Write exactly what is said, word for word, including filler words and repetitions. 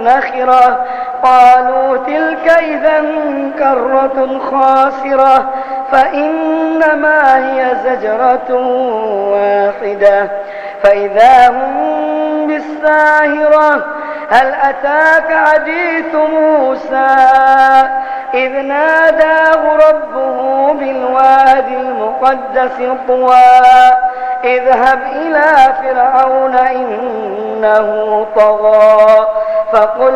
نخرة قالوا تلك إذا كرة خاسرة فإنما هي زجرة واحدة فإذا هم بالساهرة هل أتاك حديث موسى إذ ناداه ربه بالوادي المقدس طوى اذهب إلى فرعون إنه طغى فقل